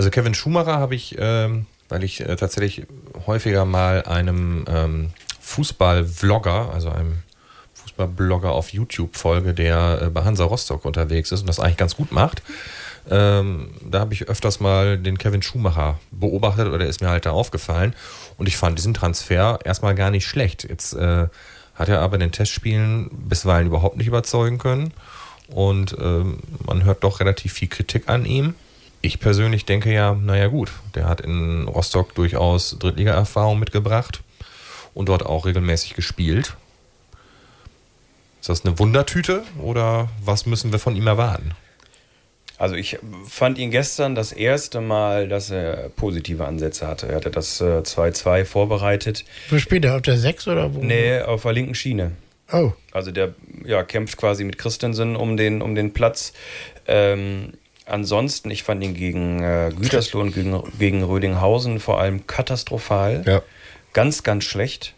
Also Kevin Schumacher habe ich, weil ich tatsächlich häufiger mal einem Fußball-Vlogger, also einem Fußballblogger auf YouTube folge, der bei Hansa Rostock unterwegs ist und das eigentlich ganz gut macht. Da habe ich öfters mal den Kevin Schumacher beobachtet oder ist mir halt da aufgefallen und ich fand diesen Transfer erstmal gar nicht schlecht. Jetzt hat er aber in den Testspielen bisweilen überhaupt nicht überzeugen können und man hört doch relativ viel Kritik an ihm. Ich persönlich denke ja, naja gut, der hat in Rostock durchaus Drittliga-Erfahrung mitgebracht und dort auch regelmäßig gespielt. Ist das eine Wundertüte oder was müssen wir von ihm erwarten? Also ich fand ihn gestern das erste Mal, dass er positive Ansätze hatte. Er hatte das 2-2 vorbereitet. Wo spielt er? Auf der 6 oder wo? Nee, auf der linken Schiene. Oh. Also der kämpft quasi mit Christensen um den Platz. Ansonsten, ich fand ihn gegen Gütersloh und gegen Rödinghausen vor allem katastrophal. Ja. Ganz, ganz schlecht.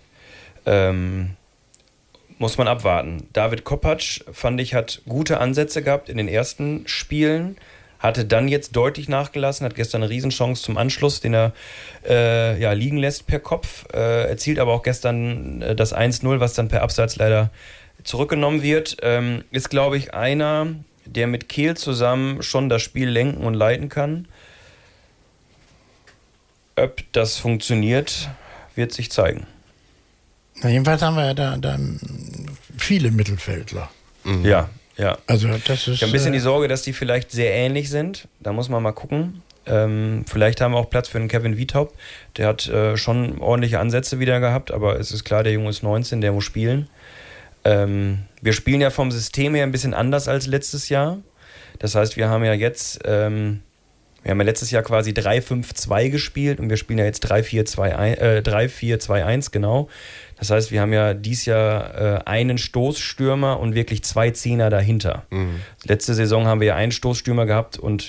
Muss man abwarten. David Kopacz, fand ich, hat gute Ansätze gehabt in den ersten Spielen, hatte dann jetzt deutlich nachgelassen, hat gestern eine Riesenchance zum Anschluss, den er liegen lässt per Kopf, erzielt aber auch gestern das 1-0, was dann per Abseits leider zurückgenommen wird. Ist, glaube ich, einer, der mit Kehl zusammen schon das Spiel lenken und leiten kann. Ob das funktioniert, wird sich zeigen. Na, jedenfalls haben wir ja da viele Mittelfeldler. Mhm. Ja. Also das ist. Ich habe ein bisschen die Sorge, dass die vielleicht sehr ähnlich sind. Da muss man mal gucken. Vielleicht haben wir auch Platz für einen Kevin Wiethaupt. Der hat schon ordentliche Ansätze wieder gehabt, aber es ist klar, der Junge ist 19, der muss spielen. Wir spielen ja vom System her ein bisschen anders als letztes Jahr. Das heißt, wir haben ja jetzt, wir haben ja letztes Jahr quasi 3-5-2 gespielt und wir spielen ja jetzt 3-4-2-1, genau. Das heißt, wir haben ja dieses Jahr einen Stoßstürmer und wirklich 2 Zehner dahinter. Mhm. Letzte Saison haben wir ja einen Stoßstürmer gehabt und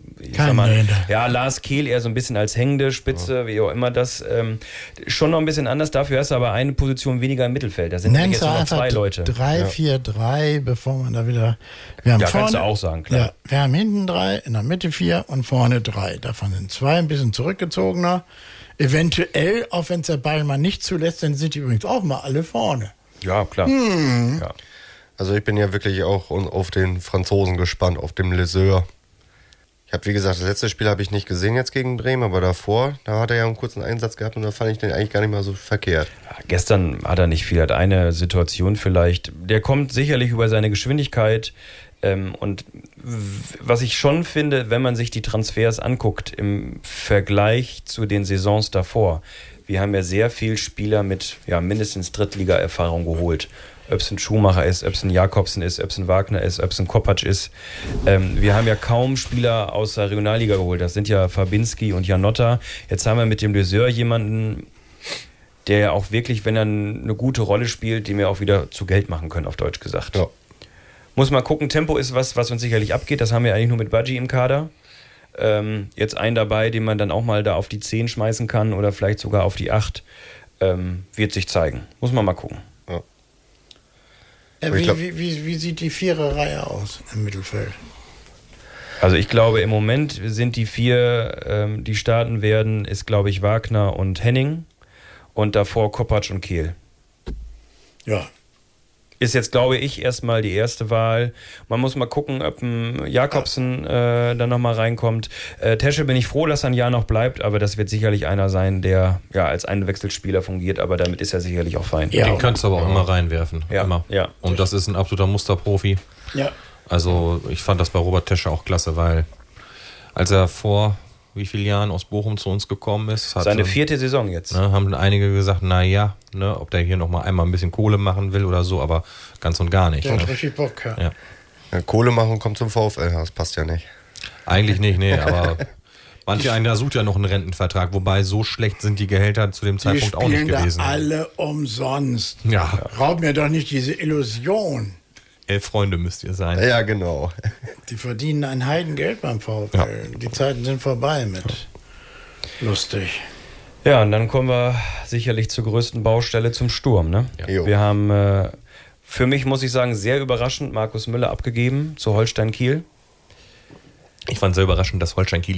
Lars Kehl eher so ein bisschen als hängende Spitze, wie auch immer das. Schon noch ein bisschen anders, dafür hast du aber eine Position weniger im Mittelfeld. Da sind jetzt noch 2 Leute. 3-4-3, bevor man da wieder. Wir haben vorne, kannst du auch sagen, klar. Ja, wir haben hinten 3, in der Mitte 4 und vorne 3. Davon sind 2 ein bisschen zurückgezogener. Eventuell, auch wenn es der Ball mal nicht zulässt, dann sind die übrigens auch mal alle vorne. Ja, klar. Ja. Also ich bin ja wirklich auch auf den Franzosen gespannt, auf dem Leseur. Ich habe, wie gesagt, das letzte Spiel habe ich nicht gesehen jetzt gegen Bremen, aber davor, da hat er ja einen kurzen Einsatz gehabt und da fand ich den eigentlich gar nicht mal so verkehrt. Ja, gestern hat er nicht viel, hat eine Situation vielleicht. Der kommt sicherlich über seine Geschwindigkeit. Und was ich schon finde, wenn man sich die Transfers anguckt im Vergleich zu den Saisons davor, wir haben ja sehr viel Spieler mit mindestens Drittliga-Erfahrung geholt. Ob es ein Schumacher ist, ob es ein Jakobsen ist, ob es ein Wagner ist, ob es ein Kopacz ist. Wir haben ja kaum Spieler aus der Regionalliga geholt. Das sind ja Fabinski und Janotta. Jetzt haben wir mit dem Leseur jemanden, der ja auch wirklich, wenn er eine gute Rolle spielt, den wir auch wieder zu Geld machen können, auf Deutsch gesagt. Ja. Muss mal gucken, Tempo ist was uns sicherlich abgeht. Das haben wir eigentlich nur mit Badji im Kader. Jetzt einen dabei, den man dann auch mal da auf die 10 schmeißen kann oder vielleicht sogar auf die 8. Wird sich zeigen. Muss man mal gucken. Ja. Wie sieht die Viererreihe aus im Mittelfeld? Also ich glaube, im Moment sind die 4, die starten werden, ist, glaube ich, Wagner und Henning. Und davor Kopacz und Kehl. Ja. Ist jetzt, glaube ich, erstmal die erste Wahl. Man muss mal gucken, ob ein Jakobsen dann nochmal reinkommt. Tesche bin ich froh, dass er ein Jahr noch bleibt, aber das wird sicherlich einer sein, der als Einwechselspieler fungiert, aber damit ist er sicherlich auch fein. Ja. Den kannst du aber auch immer reinwerfen. Ja. Immer. Ja. Und das ist ein absoluter Musterprofi. Ja. Also ich fand das bei Robert Tesche auch klasse, weil als er vor wie vielen Jahren aus Bochum zu uns gekommen ist. Seine 4. Saison jetzt. Haben einige gesagt, ob der hier nochmal einmal ein bisschen Kohle machen will oder so, aber ganz und gar nicht. Der hat richtig Bock, ja. Kohle machen kommt zum VfL, das passt ja nicht. Eigentlich nicht, nee, aber manche einer sucht ja noch einen Rentenvertrag, wobei so schlecht sind die Gehälter zu dem Zeitpunkt auch nicht gewesen. Die alle umsonst. Ja. Raub mir doch nicht diese Illusion. 11 Freunde müsst ihr sein. Ja, genau. Die verdienen ein Heidengeld beim VfL. Ja. Die Zeiten sind vorbei mit lustig. Ja, und dann kommen wir sicherlich zur größten Baustelle, zum Sturm. Ne? Ja. Wir haben, für mich muss ich sagen, sehr überraschend Markus Müller abgegeben zu Holstein Kiel. Ich fand sehr überraschend, dass Holstein Kiel